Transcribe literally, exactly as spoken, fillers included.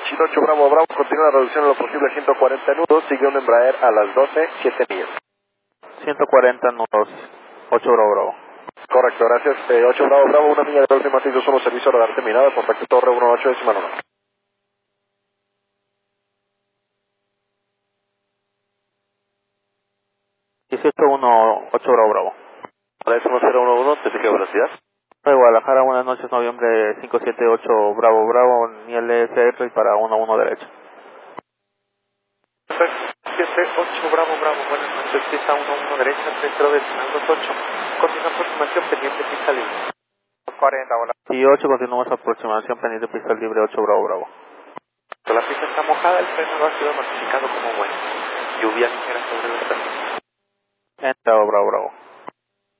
Chino ocho Bravo Bravo, continúa la reducción en lo posible ciento cuarenta nudos, sigue un Embraer a las doce, siete millas. ciento cuarenta nudos, ocho Bravo Bravo. Correcto, gracias. Eh, ocho Bravo Bravo, una milla de próxima seis dos uno, servicio radar terminado, contacto torre uno ocho decimal uno. dieciocho uno, ocho Bravo Bravo. Hola, es uno cero uno uno, ¿te qué velocidad? De Guadalajara, buenas noches, noviembre cinco siete ocho Bravo Bravo, Niel S R para uno uno derecha. siete ocho Bravo Bravo, buenas noches, pista uno uno derecha, tres cero decimal dos ocho, continúa aproximación pendiente, pista libre. cuarenta, hola. Y ocho, continuamos aproximación pendiente pista libre ocho Bravo Bravo. La pista está mojada, el freno ha sido notificado como bueno. Lluvia ligera sobre la estación. Bravo Bravo Bravo.